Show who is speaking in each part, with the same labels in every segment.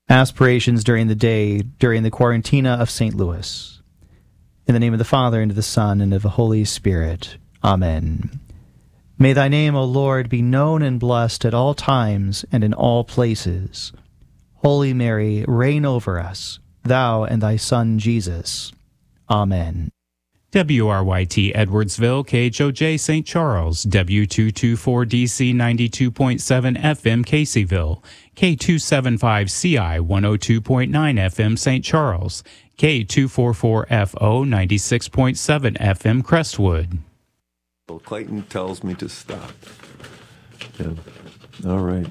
Speaker 1: Aspirations during the day, during the Quarantina of St. Louis. In the name of the Father, and of the Son, and of the Holy Spirit. Amen. May thy name, O Lord, be known and blessed at all times and in all places. Holy Mary, reign over us, thou and thy Son Jesus. Amen.
Speaker 2: WRYT Edwardsville, KHOJ St. Charles, W224DC 92.7 FM Caseyville, K275CI 102.9 FM St. Charles, K244FO 96.7 FM Crestwood.
Speaker 3: Well, Clayton tells me to stop. Yeah. All right.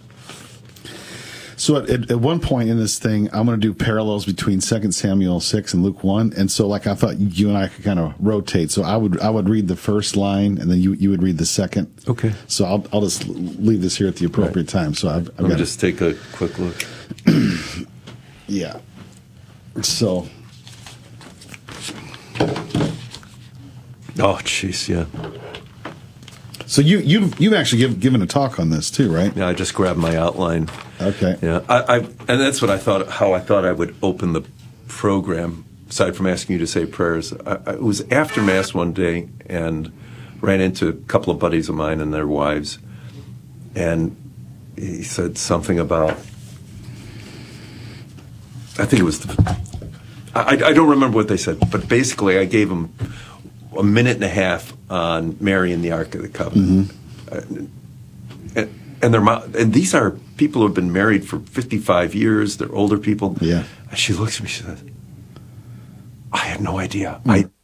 Speaker 4: So at one point in this thing, I'm going to do parallels between 2 Samuel 6 and Luke 1. And so, like, I thought you and I could kind of rotate. So I would read the first line, and then you would read the second.
Speaker 3: Okay.
Speaker 4: So I'll just leave this here at the appropriate time. So I've
Speaker 3: Let me just take a quick look.
Speaker 4: Yeah. So.
Speaker 3: Oh, jeez, yeah.
Speaker 4: So you've actually given a talk on this too, right?
Speaker 3: Yeah, I just grabbed my outline.
Speaker 4: Okay.
Speaker 3: Yeah, and that's what I thought. How I thought I would open the program. Aside from asking you to say prayers, it was after Mass one day, and ran into a couple of buddies of mine and their wives, and he said something about. I think it was. I don't remember what they said, but basically, I gave them a minute and a half on Mary and the Ark of the Covenant. Mm-hmm. And these are people who have been married for 55 years. They're older people.
Speaker 4: Yeah.
Speaker 3: And she looks at me, she says, I had no idea. Mm.